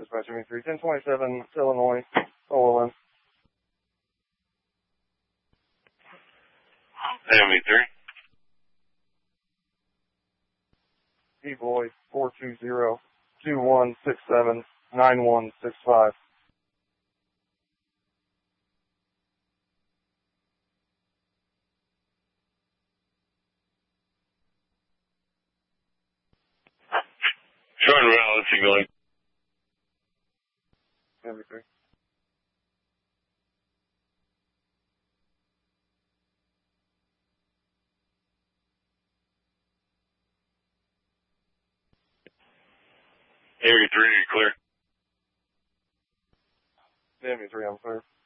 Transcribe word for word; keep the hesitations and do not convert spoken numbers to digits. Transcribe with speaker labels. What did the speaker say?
Speaker 1: dispatch M E three, ten twenty-seven, Illinois, Overland.
Speaker 2: M E three.
Speaker 1: E-Boy, four two zero, two one six seven, nine one six five.
Speaker 2: Short and valid signaling.
Speaker 1: M E three.
Speaker 2: M E three, clear.
Speaker 1: M E three, I'm clear.